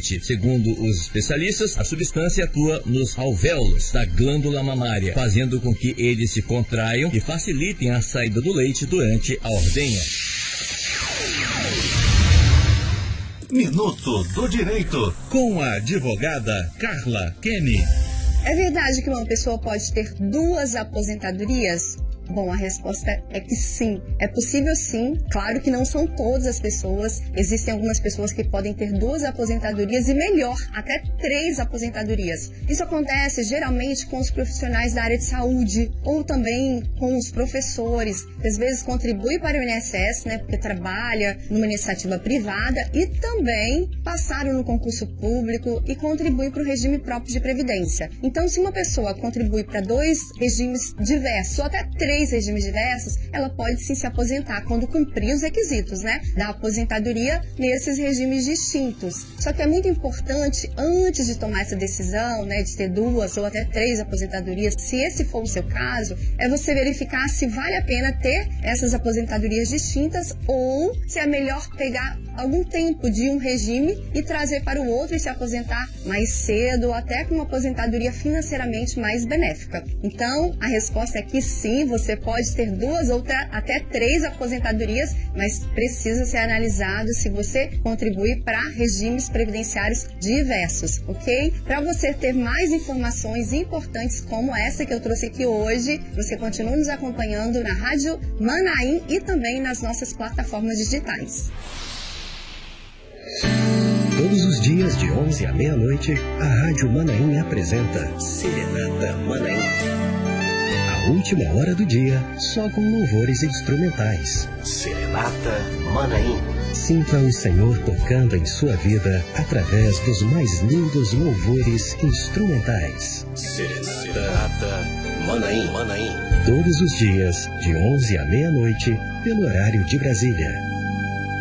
leite. Segundo os especialistas, a substância atua nos alvéolos da glândula mamária, fazendo com que eles se contraiam e facilitem a saída do leite durante a ordenha. Minuto do Direito, com a advogada Carla Kenny. É verdade que uma pessoa pode ter 2 aposentadorias? Bom, a resposta é que sim. É possível sim. Claro que não são todas as pessoas. Existem algumas pessoas que podem ter 2 aposentadorias e melhor, até 3 aposentadorias. Isso acontece geralmente com os profissionais da área de saúde ou também com os professores, que às vezes contribuem para o INSS, né, porque trabalha numa iniciativa privada e também passaram no concurso público e contribuem para o regime próprio de previdência. Então, se uma pessoa contribui para 2 regimes diversos ou até 3 regimes diversos, ela pode sim se aposentar quando cumprir os requisitos, né, da aposentadoria nesses regimes distintos. Só que é muito importante, antes de tomar essa decisão, né, de ter 2 ou até 3 aposentadorias, se esse for o seu caso, é você verificar se vale a pena ter essas aposentadorias distintas ou se é melhor pegar algum tempo de um regime e trazer para o outro e se aposentar mais cedo ou até com uma aposentadoria financeiramente mais benéfica. Então, a resposta é que sim, você pode ter 2 ou até 3 aposentadorias, mas precisa ser analisado se você contribui para regimes previdenciários diversos, ok? Para você ter mais informações importantes como essa que eu trouxe aqui hoje, você continua nos acompanhando na Rádio Manaim e também nas nossas plataformas digitais. Todos os dias, de 11 à meia-noite, a Rádio Manaim apresenta Serenata Manaim. A última hora do dia, só com louvores instrumentais. Serenata Manaim. Sinta o Senhor tocando em sua vida através dos mais lindos louvores instrumentais. Serenata Manaim. Todos os dias, de 11 à meia-noite, pelo horário de Brasília.